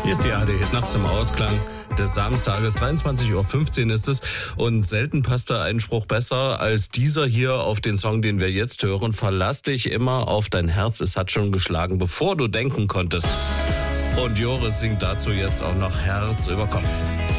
Hier ist die ARD nachts im Ausklang des Samstages. 23:15 Uhr ist es. Und selten passt da ein Spruch besser als dieser hier auf den Song, den wir jetzt hören. Verlass dich immer auf dein Herz. Es hat schon geschlagen, bevor du denken konntest. Und Joris singt dazu jetzt auch noch Herz über Kopf.